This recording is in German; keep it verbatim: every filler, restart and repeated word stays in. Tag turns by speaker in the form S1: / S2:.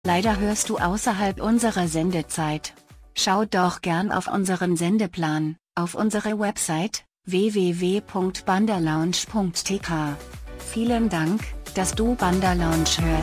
S1: Leider hörst du außerhalb unserer Sendezeit. Schau doch gern auf unseren Sendeplan, auf unsere Website, w w w punkt bandalounge punkt t k. Vielen Dank, dass du Banderlounge hörst.